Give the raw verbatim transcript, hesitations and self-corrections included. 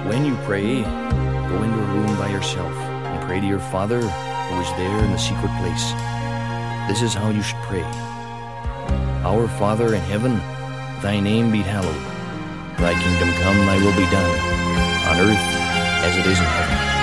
When you pray, go into a room by yourself and pray to your Father who is there in the secret place. This is how you should pray. Our Father in heaven, thy name be hallowed. Thy kingdom come, thy will be done, on earth as it is in heaven.